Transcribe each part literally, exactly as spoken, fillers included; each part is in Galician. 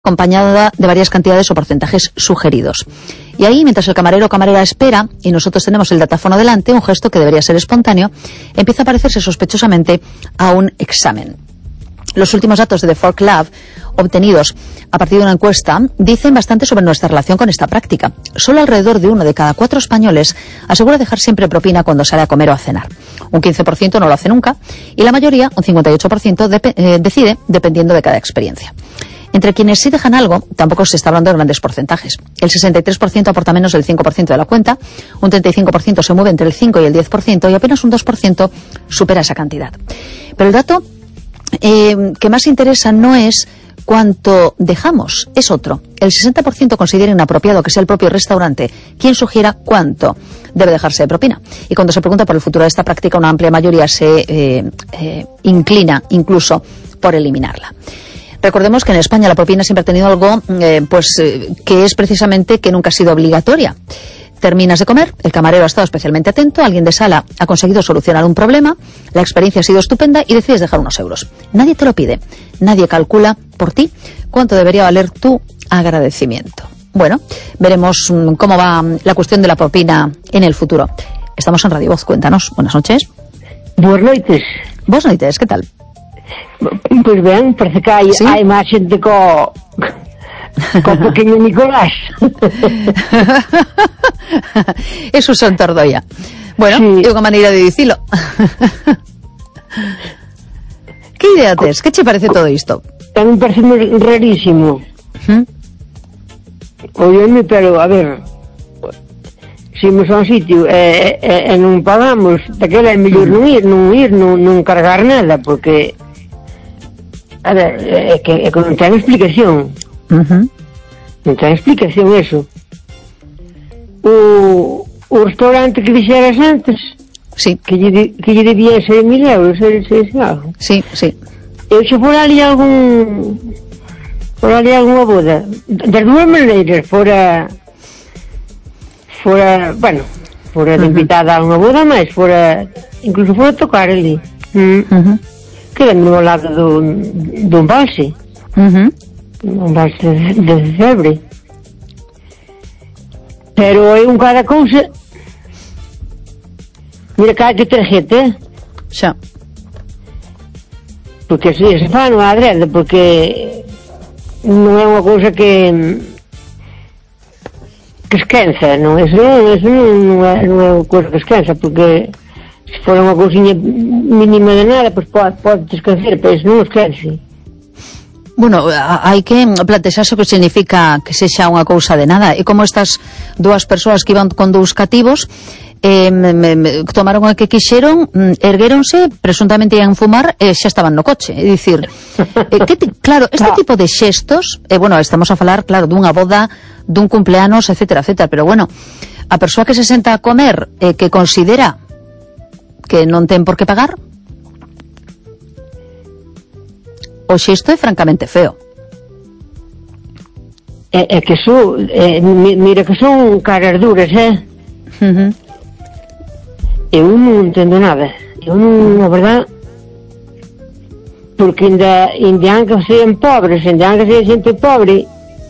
acompañada de varias cantidades o porcentajes sugeridos. Y ahí, mientras el camarero o camarera espera y nosotros tenemos el datáfono delante, un gesto que debería ser espontáneo, empieza a parecerse sospechosamente a un examen. Los últimos datos de The Fork Lab, obtenidos a partir de una encuesta, dicen bastante sobre nuestra relación con esta práctica. Solo alrededor de uno de cada cuatro españoles asegura dejar siempre propina cuando sale a comer o a cenar. Un quince por ciento no lo hace nunca y la mayoría, un cincuenta y ocho por ciento, de, eh, decide dependiendo de cada experiencia. Entre quienes sí dejan algo, tampoco se está hablando de grandes porcentajes. El sesenta y tres por ciento aporta menos del cinco por ciento de la cuenta, un treinta y cinco por ciento se mueve entre el cinco y el diez por ciento y apenas un dos por ciento supera esa cantidad. Pero el dato eh, que más interesa no es cuánto dejamos, es otro. El sesenta por ciento considera inapropiado que sea el propio restaurante quien sugiera cuánto debe dejarse de propina. Y cuando se pregunta por el futuro de esta práctica, una amplia mayoría se eh, eh, inclina incluso por eliminarla. Recordemos que en España la propina siempre ha tenido algo eh, pues eh, que es precisamente que nunca ha sido obligatoria. Terminas de comer, el camarero ha estado especialmente atento, alguien de sala ha conseguido solucionar un problema, la experiencia ha sido estupenda y decides dejar unos euros. Nadie te lo pide, nadie calcula por ti cuánto debería valer tu agradecimiento. Bueno, veremos cómo va la cuestión de la propina en el futuro. Estamos en Radio Voz, cuéntanos. Buenas noches. Buenas noites. Buenas noites, ¿qué tal? Pois ben, parece que hai, ¿sí? hai máis xente co co pequeño Nicolás. É Susan Tordoia. Bueno, sí. É unha maneira de dicilo. Que idea tes? Que che parece todo isto? A mí parece rarísimo. ¿Mm? Oieme, pero, a ver, se imos a un sitio e, e, e non pagamos, daquela é mellor non ir, non ir, non, non cargar nada, porque a ver, é que, é que non ten explicación. Uh-huh. Non ten explicación eso. O, o restaurante que dixeras antes, sí, que lle, que lle debía ser mil euros, se, se, se algo. Sí, sí. Eu se fora ali algún fora ali alguna boda, das dúas maneiras, fora fora, bueno, fora de invitada a unha boda, mas fora, incluso fora tocar ali. Mm. Uh-huh. Quedando ao lado do, do embalse. Uh-huh. Un embalse de, de febre. Pero é un cada cousa. Mira cá que tarjeta. Xa. Porque así se fa non é adrede, porque non é unha cousa que que esquenza, non? Eso non, eso non é, non é unha cousa que esquenza, porque se for unha cousinha mínima de nada, pois pues pode, pode descansar, pero isso non esquece. Bueno, hai que plantexarse o que significa que sexa unha cousa de nada. E como estas dúas persoas que iban con dous cativos eh, me, me, tomaron o que quixeron, erguéronse, presuntamente ian fumar e xa estaban no coche. É dicir, eh, que ti, claro, este no. tipo de xestos, eh, bueno, estamos a falar, claro, dunha boda, dun cumpleanos, etcétera, etcétera, pero bueno, a persoa que se senta a comer eh, que considera que non ten por que pagar, o xesto é francamente feo. É, é que son, é, mira que son caras duras, eh? Uh-huh. Eu non entendo nada. Eu non, a verdad, porque ainda, ainda que sean pobres, ainda que sean xente pobre,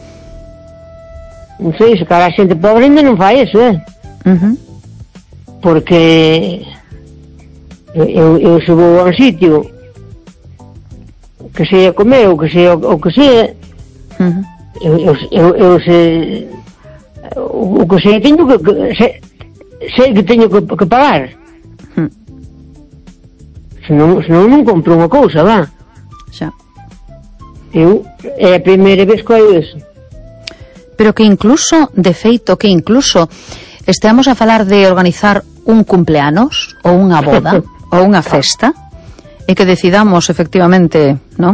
non sei, se cara a xente pobre ainda non fai eso, eh? Uh-huh. Porque eu, eu se vou a un sitio que sea comer ou que sea o que sea, uh-huh. eu, eu, eu, eu se o que sea teño que, que se, sei que teño que, que pagar. Uh-huh. senón, senón non compro unha cousa, va. Xa. Eu é a primeira vez que hai eso. Pero que incluso, de feito, que incluso esteamos a falar de organizar un cumpleanos ou unha boda ou unha festa e que decidamos efectivamente, non?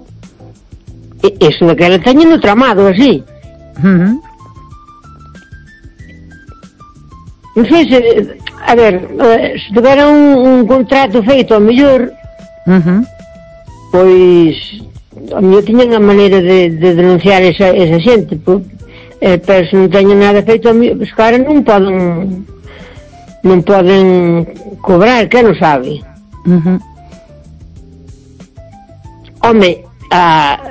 Eso de que ela teñen no tramado así. Uh-huh. Non sei se, a ver, se tivera un, un contrato feito ao mellor, uh-huh. pois a mellor tiñan a maneira de, de denunciar esa, esa xente, pois, eh, pero se non teñen nada feito, os caras non poden non poden cobrar, que non sabe. Uh-huh. Home, a